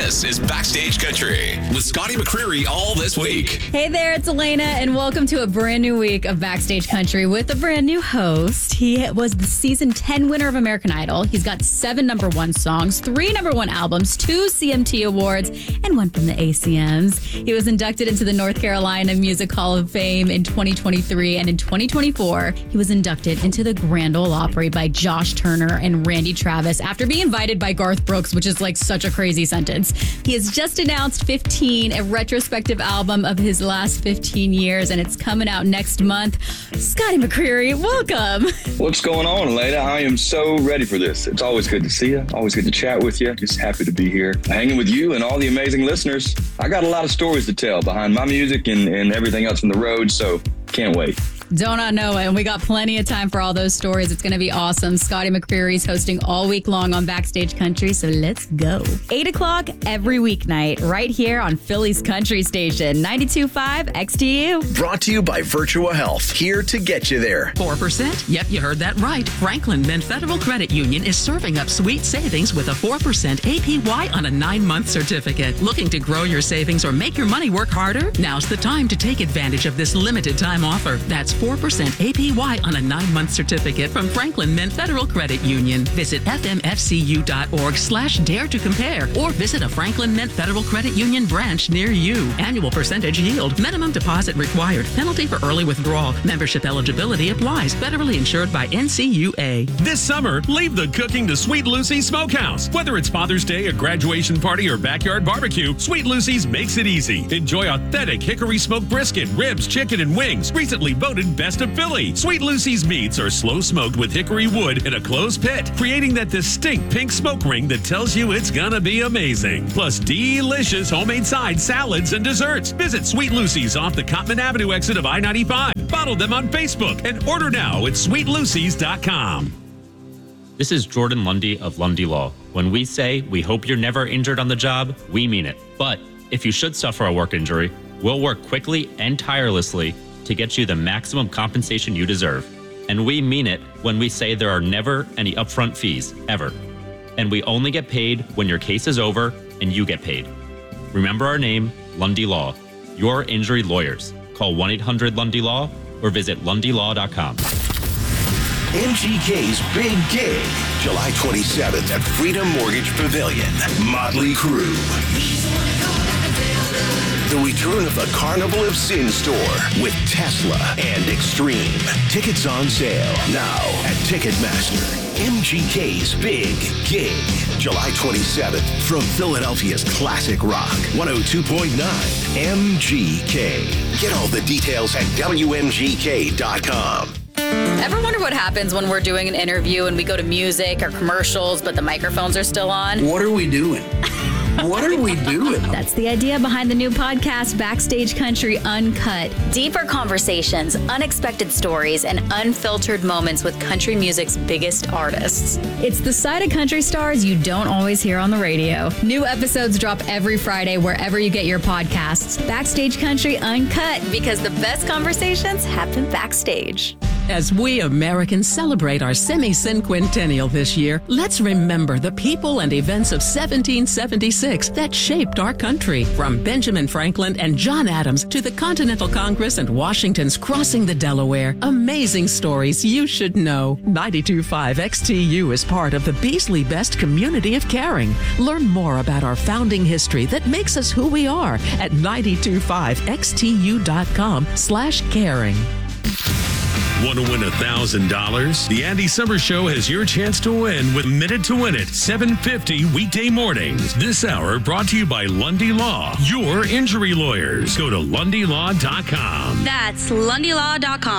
This is Backstage Country with Scotty McCreery all this week. Hey there, it's Elena, and welcome to a brand new week of Backstage Country with a brand new host. He was the season 10 winner of American Idol. He's got 7 number 1 songs, 3 number 1 albums, 2 CMT awards, and 1 from the ACMs. He was inducted into the North Carolina Music Hall of Fame in 2023, and in 2024, he was inducted into the Grand Ole Opry by Josh Turner and Randy Travis after being invited by Garth Brooks, which is like such a crazy sentence. He has just announced 15, a retrospective album of his last 15 years, and it's coming out next month. Scotty McCreery, welcome. What's going on, Elena? I am so ready for this. It's always good to see you. Always good to chat with you. Just happy to be here, hanging with you and all the amazing listeners. I got a lot of stories to tell behind my music and everything else on the road, so can't wait. Don't I know it? And we got plenty of time for all those stories. It's going to be awesome. Scotty McCreery's hosting all week long on Backstage Country, so let's go. 8 o'clock every weeknight, right here on Philly's Country Station, 92.5 XTU. Brought to you by Virtua Health, here to get you there. 4%? Yep, you heard that right. Franklin Mint Federal Credit Union is serving up sweet savings with a 4% APY on a 9-month certificate. Looking to grow your savings or make your money work harder? Now's the time to take advantage of this limited time offer. That's 4% APY on a 9-month certificate from Franklin Mint Federal Credit Union. Visit fmfcu.org/dare to compare or visit a Franklin Mint Federal Credit Union branch near you. Annual percentage yield. Minimum deposit required. Penalty for early withdrawal. Membership eligibility applies. Federally insured by NCUA. This summer, leave the cooking to Sweet Lucy's Smokehouse. Whether it's Father's Day, a graduation party, or backyard barbecue, Sweet Lucy's makes it easy. Enjoy authentic hickory smoked brisket, ribs, chicken, and wings. Recently voted Best of Philly. Sweet Lucy's meats are slow smoked with hickory wood in a closed pit, creating that distinct pink smoke ring that tells you it's gonna be amazing. Plus delicious homemade side salads and desserts. Visit Sweet Lucy's off the Cottman Avenue exit of I-95. Follow them on Facebook and order now at sweetlucy's.com. This is Jordan Lundy of Lundy Law. When we say we hope you're never injured on the job, we mean it. But if you should suffer a work injury, we'll work quickly and tirelessly to get you the maximum compensation you deserve. And we mean it when we say there are never any upfront fees, ever. And we only get paid when your case is over and you get paid. Remember our name, Lundy Law. Your injury lawyers. Call 1-800-LUNDY-LAW or visit lundylaw.com. MGK's Big Gig, July 27th at Freedom Mortgage Pavilion. Motley Crue. The return of the Carnival of Sin store with Tesla and Extreme. Tickets on sale now at Ticketmaster. MGK's Big Gig, July 27th from Philadelphia's classic rock, 102.9 MGK. Get all the details at WMGK.com. Ever wonder what happens when we're doing an interview and we go to music or commercials, but the microphones are still on? What are we doing? What are we doing? That's the idea behind the new podcast, Backstage Country Uncut. Deeper conversations, unexpected stories, and unfiltered moments with country music's biggest artists. It's the side of country stars you don't always hear on the radio. New episodes drop every Friday wherever you get your podcasts. Backstage Country Uncut, because the best conversations happen backstage. As we Americans celebrate our semi-cinquentennial this year, let's remember the people and events of 1776 that shaped our country. From Benjamin Franklin and John Adams to the Continental Congress and Washington's crossing the Delaware. Amazing stories you should know. 92.5 XTU is part of the Beasley Best community of caring. Learn more about our founding history that makes us who we are at 925xtu.com/caring. Want to win $1,000? The Andy Summers Show has your chance to win with Minute to Win It, 7:50 weekday mornings. This hour brought to you by Lundy Law, your injury lawyers. Go to lundylaw.com. That's lundylaw.com.